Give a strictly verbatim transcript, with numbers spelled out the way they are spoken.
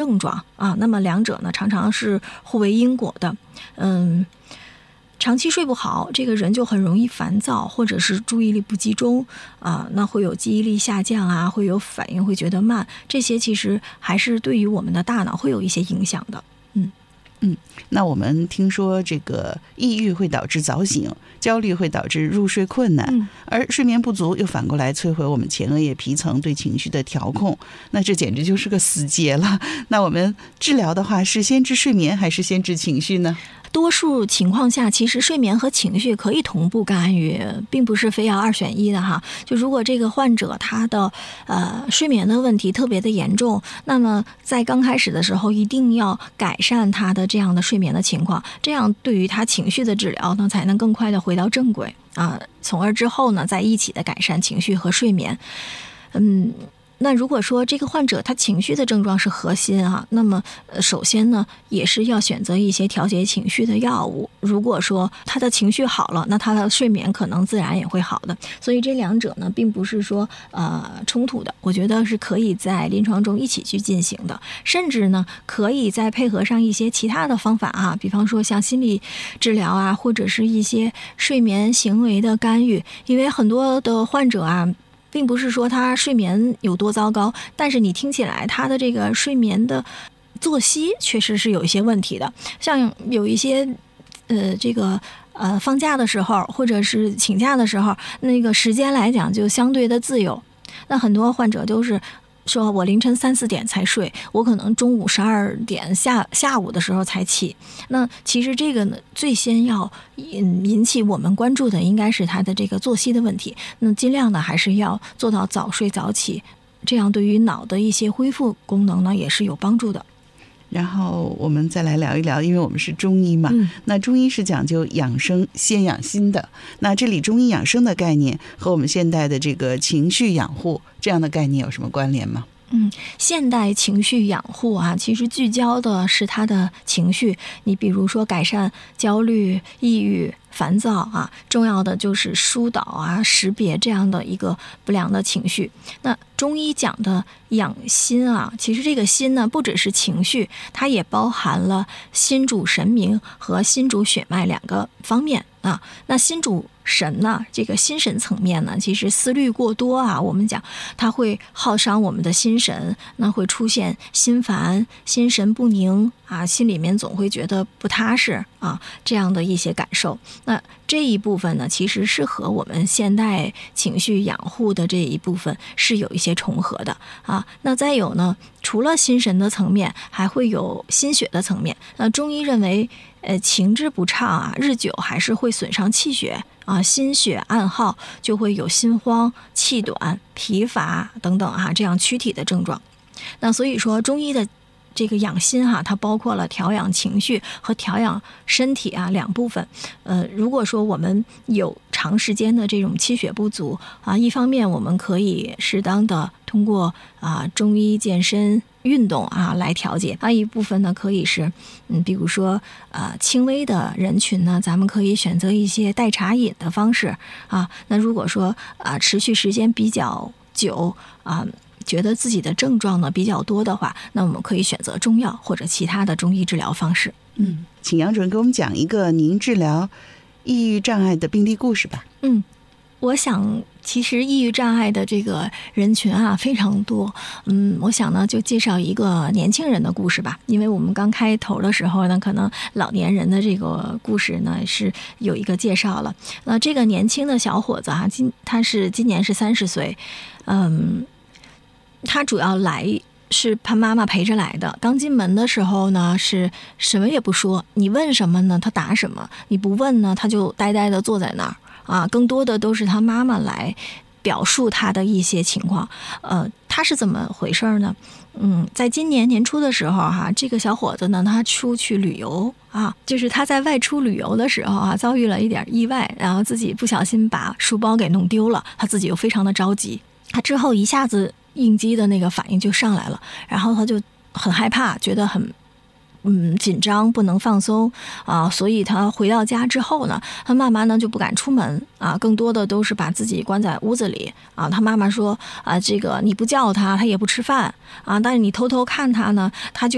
症状啊，那么两者呢常常是互为因果的。嗯，长期睡不好，这个人就很容易烦躁，或者是注意力不集中啊，那会有记忆力下降啊，会有反应会觉得慢，这些其实还是对于我们的大脑会有一些影响的。嗯嗯，那我们听说这个抑郁会导致早醒，焦虑会导致入睡困难， 嗯、 而睡眠不足又反过来摧毁我们前额叶皮层对情绪的调控，那这简直就是个死结了。那我们治疗的话，是先治睡眠还是先治情绪呢？ 多数情况下，其实睡眠和情绪可以同步干预，并不是非要二选一的哈。就如果这个患者他的呃睡眠的问题特别的严重，那么在刚开始的时候一定要改善他的这样的睡眠的情况，这样对于他情绪的治疗呢，才能更快的回到正轨啊，从而之后呢，再一起的改善情绪和睡眠。嗯。那如果说这个患者他情绪的症状是核心啊，那么呃首先呢也是要选择一些调节情绪的药物。如果说他的情绪好了，那他的睡眠可能自然也会好的。所以这两者呢并不是说呃冲突的，我觉得是可以在临床中一起去进行的，甚至呢可以再配合上一些其他的方法啊，比方说像心理治疗啊，或者是一些睡眠行为的干预。因为很多的患者啊并不是说他睡眠有多糟糕，但是你听起来他的这个睡眠的作息确实是有一些问题的。像有一些呃这个呃放假的时候或者是请假的时候，那个时间来讲就相对的自由，那很多患者都是说我凌晨三四点才睡，我可能中午十二点下下午的时候才起。那其实这个呢，最先要引引起我们关注的应该是他的这个作息的问题。那尽量的还是要做到早睡早起，这样对于脑的一些恢复功能呢也是有帮助的。 然后我们再来聊一聊，因为我们是中医嘛、嗯、那中医是讲究养生先养心的，那这里中医养生的概念和我们现代的这个情绪养护这样的概念有什么关联吗？ 嗯，现代情绪养护啊，其实聚焦的是他的情绪。你比如说改善焦虑、抑郁、烦躁啊，重要的就是疏导啊、识别这样的一个不良的情绪。那中医讲的养心啊，其实这个心呢，不只是情绪，它也包含了心主神明和心主血脉两个方面啊。那心主神呢，这个心神层面呢，其实思虑过多啊，我们讲它会耗伤我们的心神，那会出现心烦、心神不宁啊，心里面总会觉得不踏实啊，这样的一些感受。那这一部分呢，其实是和我们现代情绪养护的这一部分是有一些重合的啊。那再有呢，除了心神的层面，还会有心血的层面。那中医认为，呃，情志不畅啊，日久还是会损伤气血啊，心血暗耗，就会有心慌、气短、疲乏等等啊，这样躯体的症状。那所以说，中医的这个养心哈、啊，它包括了调养情绪和调养身体啊两部分。呃，如果说我们有长时间的这种气血不足啊，一方面我们可以适当的通过啊中医健身运动啊来调节，还有一部分呢可以是嗯，比如说呃轻微的人群呢，咱们可以选择一些代茶饮的方式啊。那如果说啊持续时间比较久啊，觉得自己的症状呢比较多的话，那我们可以选择中药或者其他的中医治疗方式。 嗯，请杨主任给我们讲一个您治疗抑郁障碍的病例故事吧。 嗯，我想其实抑郁障碍的这个人群啊非常多。嗯，我想呢就介绍一个年轻人的故事吧，因为我们刚开头的时候呢，可能老年人的这个故事呢是有一个介绍了。那这个年轻的小伙子啊，今他是今年是三十岁，嗯。他主要来是他妈妈陪着来的。刚进门的时候呢，是什么也不说，你问什么呢，他答什么；你不问呢，他就呆呆的坐在那儿啊。更多的都是他妈妈来表述他的一些情况。呃，他是怎么回事呢？嗯，在今年年初的时候哈、啊，这个小伙子呢，他出去旅游啊，就是他在外出旅游的时候啊，遭遇了一点意外，然后自己不小心把书包给弄丢了，他自己又非常的着急。他之后一下子应激的那个反应就上来了，然后他就很害怕，觉得很嗯紧张，不能放松啊，所以他回到家之后呢，他慢慢呢就不敢出门啊，更多的都是把自己关在屋子里啊。他妈妈说啊，这个你不叫他，他也不吃饭啊，但是你偷偷看他呢，他就